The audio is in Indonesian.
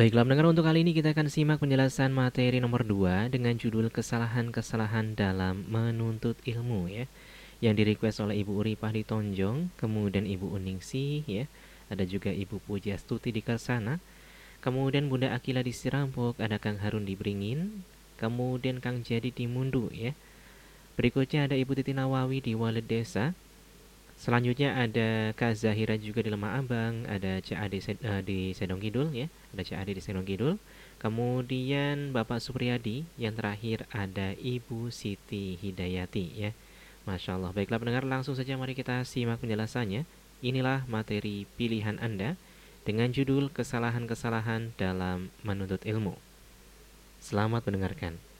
Baiklah pendengar, untuk kali ini kita akan simak penjelasan materi nomor 2 dengan judul kesalahan-kesalahan dalam menuntut ilmu ya. Yang di-request oleh Ibu Uripah di Tonjong, kemudian Ibu Uningsi ya. Ada juga Ibu Pujastuti di Kersana, kemudian Bunda Akila di Sirampok, ada Kang Harun di Beringin, kemudian Kang Jadi di Mundu ya. Berikutnya ada Ibu Titi Nawawi di Walet Desa. Selanjutnya ada Kak Zahira juga di Lemah Abang, ada Cak Ade di Sedong Kidul ya, ada Cak Ade di Sedong Kidul. Kemudian Bapak Supriyadi, yang terakhir ada Ibu Siti Hidayati ya. Masya Allah. Baiklah pendengar, langsung saja mari kita simak penjelasannya. Inilah materi pilihan Anda dengan judul kesalahan-kesalahan dalam menuntut ilmu. Selamat mendengarkan.